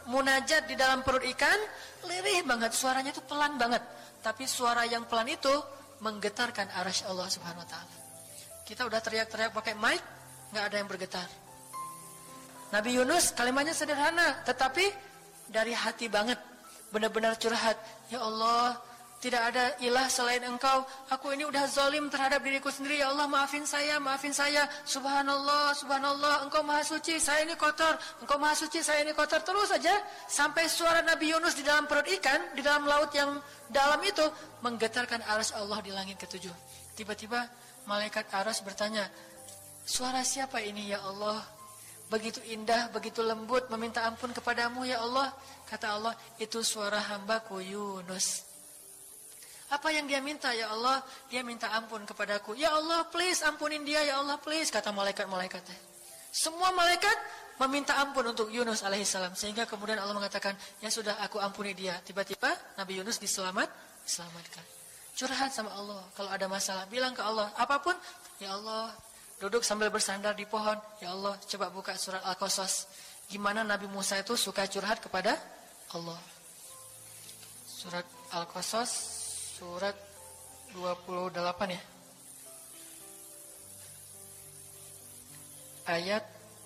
munajat di dalam perut ikan, lirih banget, suaranya itu pelan banget. Tapi suara yang pelan itu menggetarkan arasy Allah Subhanahu wa taala. Kita udah teriak-teriak pakai mic, nggak ada yang bergetar. Nabi Yunus kalimatnya sederhana, tetapi dari hati banget, benar-benar curhat. Ya Allah, tidak ada ilah selain Engkau. Aku ini udah zalim terhadap diriku sendiri. Ya Allah, maafin saya, maafin saya. Subhanallah, subhanallah, Engkau maha suci, saya ini kotor. Engkau maha suci, saya ini kotor. Terus saja sampai suara Nabi Yunus di dalam perut ikan, di dalam laut yang dalam itu menggetarkan arasy Allah di langit ketujuh. Tiba-tiba malaikat arasy bertanya, suara siapa ini ya Allah? Begitu indah, begitu lembut, meminta ampun kepadamu ya Allah. Kata Allah, itu suara hambaku Yunus. Apa yang dia minta ya Allah? Dia minta ampun kepadaku. Ya Allah, please ampunin dia ya Allah, please. Kata malaikat-malaikatnya. Semua malaikat meminta ampun untuk Yunus alaihissalam. Sehingga kemudian Allah mengatakan, ya sudah, aku ampuni dia. Tiba-tiba Nabi Yunus diselamatkan. Curhat sama Allah. Kalau ada masalah, bilang ke Allah. Apapun, ya Allah. Duduk sambil bersandar di pohon. Ya Allah, coba buka surat Al-Qasas. Gimana Nabi Musa itu suka curhat kepada Allah. Surat Al-Qasas, surat 28 ya. Ayat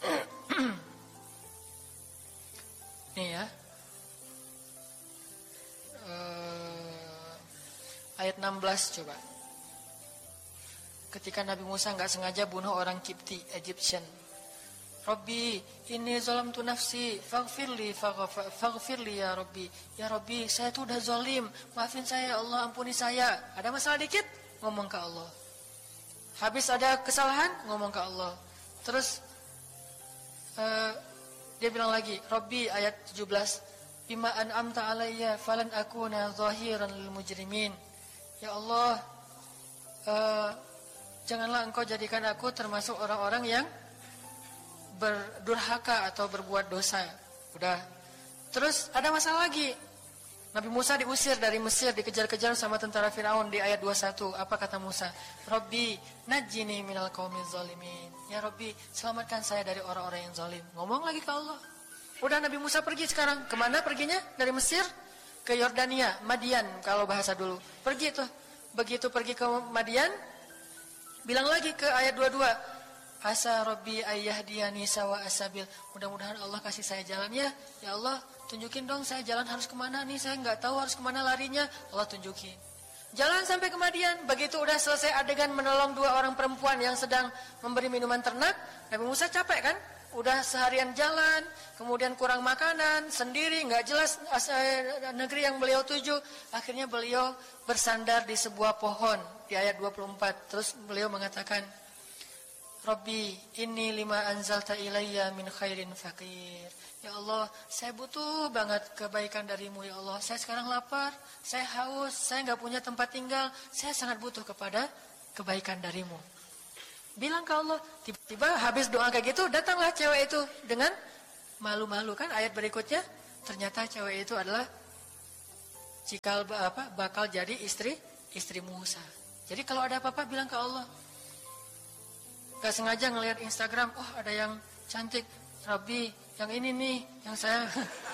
nih ya. Ayat 16 coba. Ketika Nabi Musa nggak sengaja bunuh orang Kipti, Egyptian. Rabbi, ini zalamtu nafsi, faghfirli ya Rabbi. Ya Rabbi, saya tuh udah zalim, maafin saya ya Allah, ampuni saya. Ada masalah dikit, ngomong ke Allah. Habis ada kesalahan, ngomong ke Allah. Terus dia bilang lagi, Rabbi, ayat 17, bima an'amta alayya falan akuna zahiran lil mujrimin. Ya Allah, janganlah Engkau jadikan aku termasuk orang-orang yang berdurhaka atau berbuat dosa. Udah. Terus ada masalah lagi. Nabi Musa diusir dari Mesir, dikejar-kejar sama tentara Firaun di ayat 21. Apa kata Musa? Rabbi, najjini minal qaumiz zalimin. Ya Rabbi, selamatkan saya dari orang-orang yang zalim. Ngomong lagi ke Allah. Udah, Nabi Musa pergi sekarang. Kemana perginya? Dari Mesir ke Yordania, Madian kalau bahasa dulu. Pergi tuh. Begitu pergi ke Madian, bilang lagi ke ayat 22, asa Rabbi ayyahdiyani sawa asabil. Mudah-mudahan Allah kasih saya jalan ya. Ya Allah, tunjukin dong saya jalan harus kemana nih. Saya nggak tahu harus kemana larinya. Allah tunjukin. Jalan sampai ke Madian. Begitu udah selesai adegan menolong dua orang perempuan yang sedang memberi minuman ternak, Nabi Musa capek kan? Udah seharian jalan, kemudian kurang makanan, sendiri, nggak jelas negeri yang beliau tuju. Akhirnya beliau bersandar di sebuah pohon di ayat 24. Terus beliau mengatakan, Rabbi, inni lima anzalta ilayya min khairin faqir. Ya Allah, saya butuh banget kebaikan darimu ya Allah. Saya sekarang lapar, saya haus, saya nggak punya tempat tinggal. Saya sangat butuh kepada kebaikan darimu. Bilang ke Allah. Tiba-tiba habis doa kayak gitu, datanglah cewek itu dengan malu-malu kan. Ayat berikutnya, ternyata cewek itu adalah bakal jadi istri Musa. Jadi kalau ada apa-apa bilang ke Allah. Gak sengaja ngelihat Instagram, oh ada yang cantik, Rabbi, yang ini nih, yang saya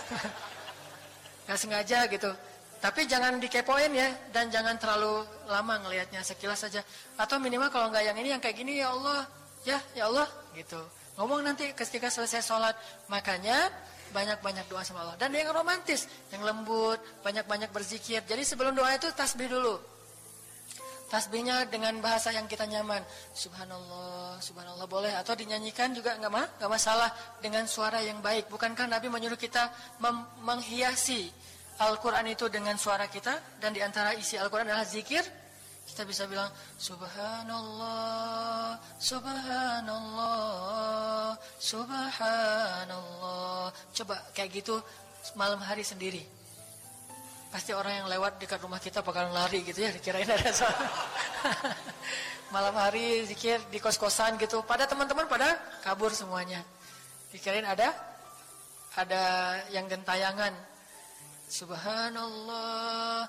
gak sengaja gitu. Tapi jangan dikepoin ya, dan jangan terlalu lama ngelihatnya, sekilas saja. Atau minimal kalau nggak yang ini, yang kayak gini, ya Allah, ya Allah, gitu. Ngomong nanti ketika selesai sholat. Makanya banyak-banyak doa sama Allah. Dan yang romantis, yang lembut, banyak-banyak berzikir. Jadi sebelum doa itu tasbih dulu. Tasbihnya dengan bahasa yang kita nyaman. Subhanallah, subhanallah boleh. Atau dinyanyikan juga nggak masalah dengan suara yang baik. Bukankah Nabi menyuruh kita menghiasi Al-Quran itu dengan suara kita, dan di antara isi Al-Quran adalah zikir. Kita bisa bilang Subhanallah, Subhanallah, Subhanallah. Coba kayak gitu malam hari sendiri. Pasti orang yang lewat dekat rumah kita bakalan lari gitu ya, dikirain ada suara. Malam hari zikir di kos-kosan gitu, pada teman-teman pada kabur semuanya. Dikirain ada yang gentayangan. Subhanallah,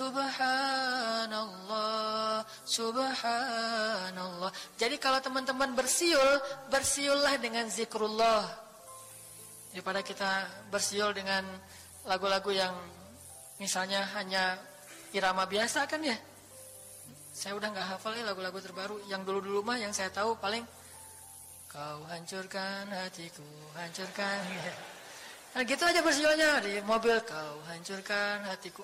Subhanallah, Subhanallah. Jadi kalau teman-teman bersiullah dengan zikrullah. Daripada kita bersiul dengan lagu-lagu yang misalnya hanya irama biasa kan ya. Saya udah nggak hafal ya lagu-lagu terbaru. Yang dulu-dulu mah yang saya tahu paling kau hancurkan hatiku, hancurkan. Nah gitu aja bersiulnya di mobil, kau hancurkan hatiku.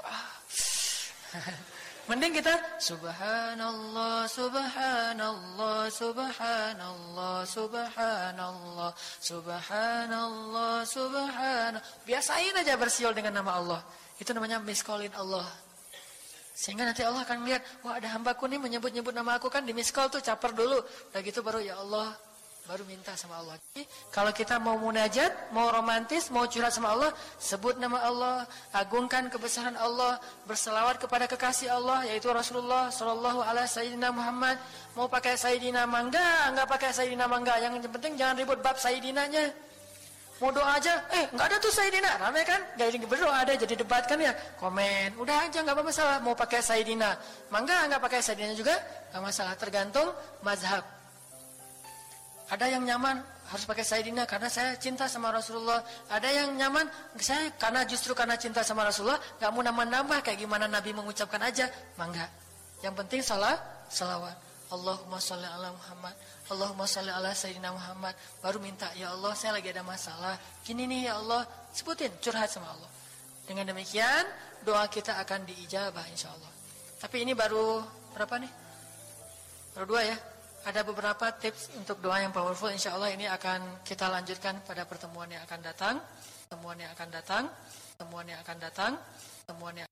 Mending kita subhanallah, subhanallah, subhanallah, subhanallah, subhanallah, subhanallah. Biasain aja bersiul dengan nama Allah. Itu namanya miskolin Allah. Sehingga nanti Allah akan melihat, wah ada hambaku nih menyebut-nyebut nama aku, kan di miskol tuh caper dulu. Udah gitu baru ya Allah, baru minta sama Allah. Jadi, kalau kita mau munajat, mau romantis, mau curhat sama Allah, sebut nama Allah, agungkan kebesaran Allah, berselawat kepada kekasih Allah yaitu Rasulullah sallallahu alaihi sayyidina Muhammad. Mau pakai sayyidina mangga, enggak pakai sayyidina mangga, yang penting jangan ribut bab sayyidinanya. Mau doa aja, enggak ada tuh sayyidina, ramai kan? Enggak berdoa ada, jadi debat kan ya, komen, udah aja enggak apa-apa masalah. Mau pakai sayyidina mangga, enggak pakai sayyidina juga enggak masalah, tergantung mazhab. Ada yang nyaman harus pakai sayyidina karena saya cinta sama Rasulullah. Ada yang nyaman saya justru karena cinta sama Rasulullah, enggak mau nambah-nambah kayak gimana Nabi mengucapkan aja, mangga. Yang penting salawat. Allahumma sholli ala Muhammad, Allahumma sholli ala sayyidina Muhammad. Baru minta, ya Allah saya lagi ada masalah gini nih ya Allah, sebutin, curhat sama Allah. Dengan demikian doa kita akan diijabah insyaallah. Tapi ini baru berapa nih? Baru 2 ya. Ada beberapa tips untuk doa yang powerful, insyaallah ini akan kita lanjutkan pada pertemuan yang akan datang. Pertemuan yang akan datang.